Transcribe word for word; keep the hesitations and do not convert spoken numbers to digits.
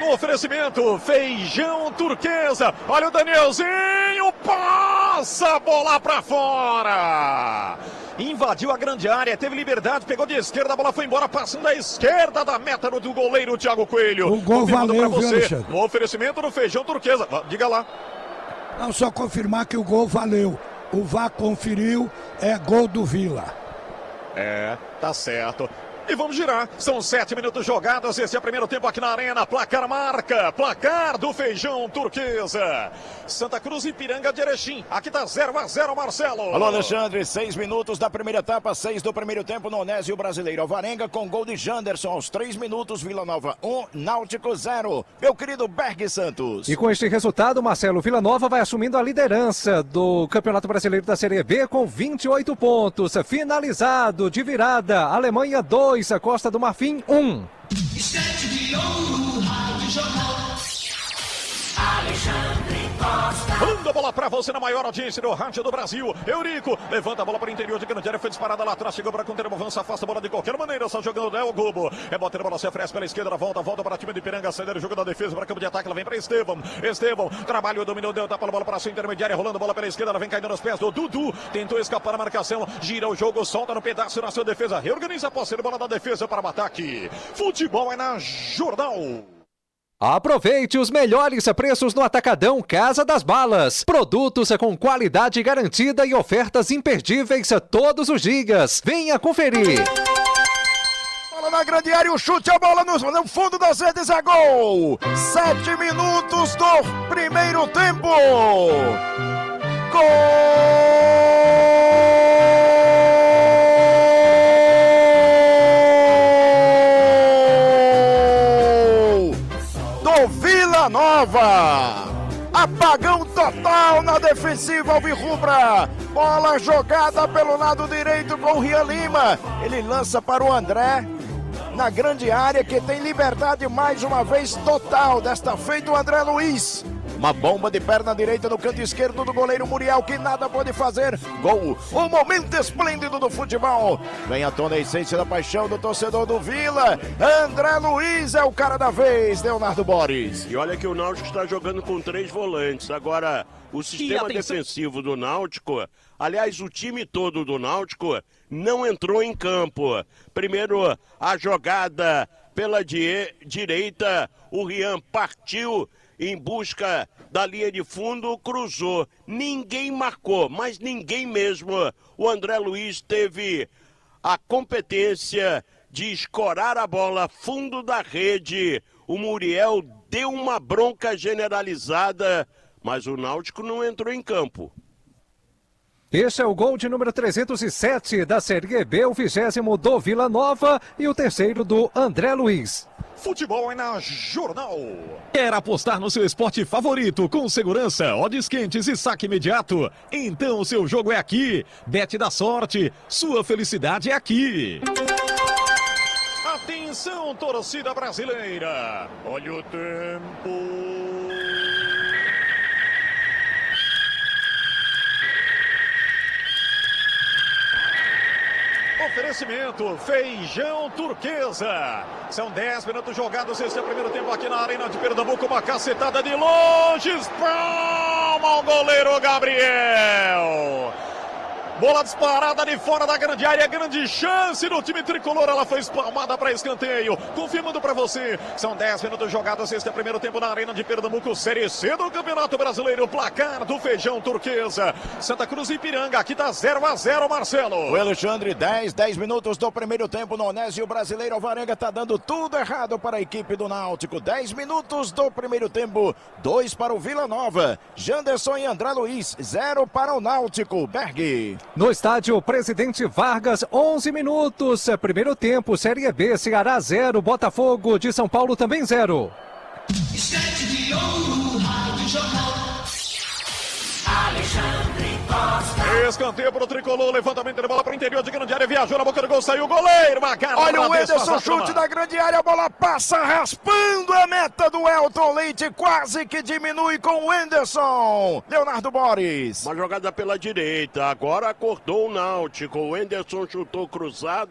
com oferecimento, feijão turquesa. Olha o Danielzinho, passa a bola pra fora. Invadiu a grande área, teve liberdade, pegou de esquerda, a bola foi embora, passando à esquerda da meta do goleiro Thiago Coelho. O gol valeu, pra você, viu, no oferecimento do feijão turquesa. Diga lá. Não, só confirmar que o gol valeu. O V A R conferiu, é gol do Vila. É, tá certo. E vamos girar. São sete minutos jogados. Esse é o primeiro tempo aqui na Arena. Placar marca. Placar do feijão turquesa. Santa Cruz e Ipiranga de Erechim. Aqui tá zero a zero, Marcelo. Alô, Alexandre. Seis minutos da primeira etapa. Seis do primeiro tempo no Onésio Brasileiro. Alvarenga com gol de Janderson aos três minutos. Vila Nova um, Náutico zero. Meu querido Berg Santos. E com este resultado, Marcelo, Vila Nova vai assumindo a liderança do Campeonato Brasileiro da Série B com vinte e oito pontos. Finalizado de virada. Alemanha dois. A Costa do Marfim, um. Estante de ouro, Rádio Jornal. Alexandre Costa. Manda a bola pra você na maior audiência do rádio do Brasil. Eurico levanta a bola para o interior de grande área. Foi disparada lá atrás. Chegou para conter o avanço. Afasta a bola de qualquer maneira. Só jogando Léo Gobo. É botando a bola. Se oferece pela esquerda. Volta, volta para o time de Ipiranga. Saída do jogo da defesa para campo de ataque. Ela vem para Estevão. Estevão trabalhou, dominou, deu tapa a bola para a sua intermediária. Rolando a bola pela esquerda. Ela vem caindo nos pés do Dudu. Tentou escapar na marcação. Gira o jogo. Solta no pedaço na sua defesa. Reorganiza a posse de bola da defesa para o ataque. Futebol é na Jornal. Aproveite os melhores preços no Atacadão Casa das Balas. Produtos com qualidade garantida e ofertas imperdíveis todos os dias. Venha conferir. Bola na grande área, o chute, a bola no, no fundo das redes, é gol. Sete minutos do primeiro tempo. Gol do Vila Nova. Apagão total na defensiva alvirrubra. Bola jogada pelo lado direito com o Rian Lima. Ele lança para o André na grande área, que tem liberdade mais uma vez total. Desta feita o André Luiz. Uma bomba de perna direita no canto esquerdo do goleiro Muriel, que nada pode fazer. Gol. Um momento esplêndido do futebol. Vem à tona a essência da paixão do torcedor do Vila. André Luiz é o cara da vez, Leonardo Boris. E olha que o Náutico está jogando com três volantes. Agora, o sistema defensivo do Náutico, aliás, o time todo do Náutico, não entrou em campo. Primeiro, a jogada pela di- direita, o Rian partiu em busca da linha de fundo, cruzou. Ninguém marcou, mas ninguém mesmo. O André Luiz teve a competência de escorar a bola fundo da rede. O Muriel deu uma bronca generalizada, mas o Náutico não entrou em campo. Este é o gol de número trezentos e sete da Série B, o vigésimo do Vila Nova e o terceiro do André Luiz. Futebol é na Jornal. Quer apostar no seu esporte favorito com segurança, odds quentes e saque imediato? Então o seu jogo é aqui. Bet da sorte, sua felicidade é aqui. Atenção, torcida brasileira. Olha o tempo. Oferecimento, feijão turquesa. São dez minutos jogados. Esse é o primeiro tempo aqui na Arena de Pernambuco. Uma cacetada de longe. Palma ao goleiro Gabriel. Bola disparada de fora da grande área, grande chance do time tricolor, ela foi espalmada para escanteio, confirmando para você, são dez minutos jogados, este é o primeiro tempo na Arena de Pernambuco, Série C do Campeonato Brasileiro, placar do feijão turquesa, Santa Cruz e Ipiranga, aqui tá zero a zero, Marcelo. O Alexandre, dez, dez minutos do primeiro tempo no Onésio Brasileiro, Alvarenga tá dando tudo errado para a equipe do Náutico, dez minutos do primeiro tempo, dois para o Vila Nova, Janderson e André Luiz, zero para o Náutico, Berg. No estádio Presidente Vargas, onze minutos. Primeiro tempo, Série B, Ceará zero, Botafogo de São Paulo também zero. Estante de ouro, Rádio Jornal. Alexandre Costa. Escanteio para o tricolor, levantamento de bola para o interior de grande área, viajou na boca do gol, saiu o goleiro, Macarrão. Olha o Ederson, chute da grande área, a bola passa raspando a meta do Elton Leite, quase que diminui com o Enderson. Leonardo Boris. Uma jogada pela direita, agora acordou o Náutico, o Enderson chutou cruzado,